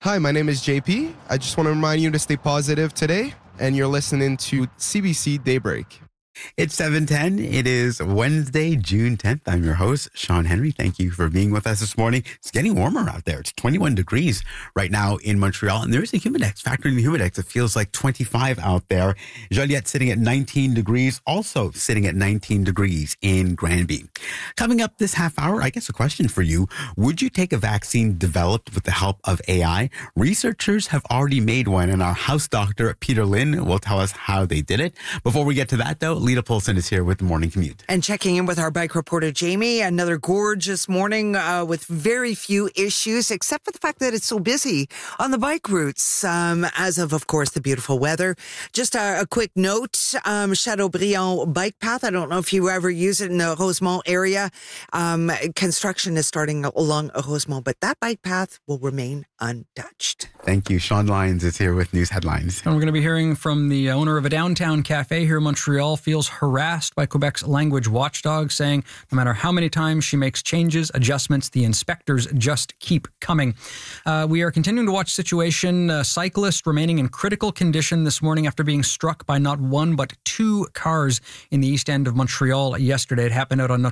Hi, my name is JP. I just want to remind you to stay positive today, and you're listening to CBC Daybreak. It's 7:10. It is Wednesday, June 10th. I'm your host, Sean Henry. Thank you for being with us this morning. It's getting warmer out there. It's 21 degrees right now in Montreal, and there is a humidex. Factoring the humidex, it feels like 25 out there. Joliette sitting at 19 degrees, also sitting at 19 degrees in Granby. Coming up this half hour, I guess a question for you. Would you take a vaccine developed with the help of AI? Researchers have already made one, and our house doctor, Peter Lynn, will tell us how they did it. Before we get to that, though, Lita Polson is here with the Morning Commute. And checking in with our bike reporter, Jamie. Another gorgeous morning with very few issues, except for the fact that it's so busy on the bike routes, as of course, the beautiful weather. Just a quick note, Chateaubriand bike path. I don't know if you ever use it in the Rosemont area. Construction is starting along Rosemont, but that bike path will remain untouched. Thank you. Sean Lyons is here with news headlines. And we're going to be hearing from the owner of a downtown cafe here in Montreal, feels harassed by Quebec's language watchdog, saying no matter how many times she makes changes, adjustments, the inspectors just keep coming. We are continuing to watch situation. A cyclist remaining in critical condition this morning after being struck by not one but two cars in the east end of Montreal yesterday. It happened out on